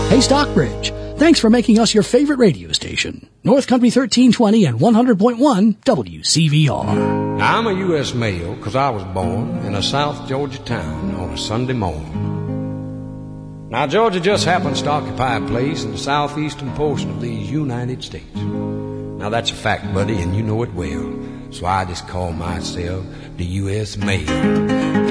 Hey, Stockbridge, thanks for making us your favorite radio station. North Country 1320 and 100.1 WCVR. Now, I'm a U.S. male because I was born in a South Georgia town on a Sunday morning. Now, Georgia just happens to occupy a place in the southeastern portion of these United States. Now, that's a fact, buddy, and you know it well. So I just call myself the U.S. male.